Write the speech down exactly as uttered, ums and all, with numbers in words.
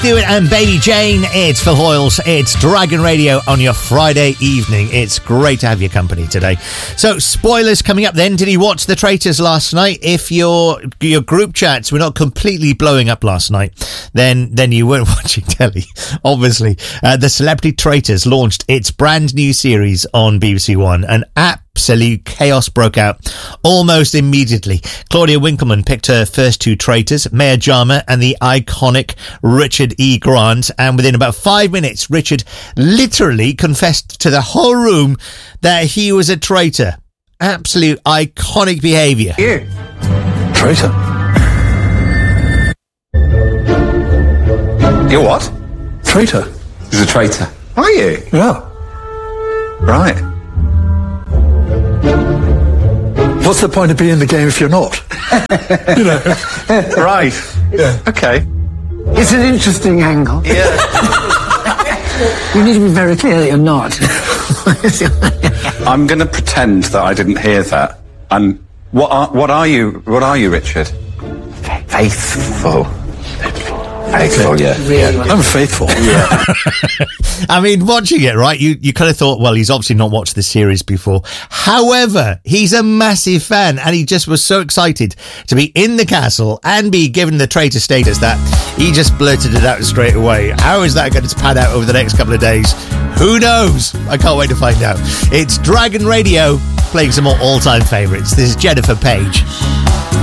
Stewart and Baby Jane. It's Phil Hoyles. It's Dragon Radio on your Friday evening. It's great to have your company today. So, spoilers coming up then. Did you watch The Traitors last night? If your your group chats were not completely blowing up last night, then then you weren't watching telly, obviously. Uh, the Celebrity Traitors launched its brand new series on B B C One. An app Absolute chaos broke out almost immediately. Claudia Winkleman picked her first two traitors, Maya Jama and the iconic Richard E. Grant, and within about five minutes, Richard literally confessed to the whole room that he was a traitor. Absolute iconic behaviour. You? Traitor? You're what? Traitor. He's a traitor. Are you? Yeah. Right. What's the point of being in the game if you're not? You know. Right. Yeah. Okay. It's an interesting angle. Yeah. You need to be very clear that you're not. I'm going to pretend that I didn't hear that. And what are what are you? What are you, Richard? Faithful. Faithful, yeah. Really? I'm faithful. Yeah. I mean, watching it, right, you, you kind of thought, well, he's obviously not watched the series before. However, he's a massive fan, and he just was so excited to be in the castle and be given the traitor status that he just blurted it out straight away. How is that going to pan out over the next couple of days? Who knows? I can't wait to find out. It's Dragon Radio, playing some more all-time favourites. This is Jennifer Page.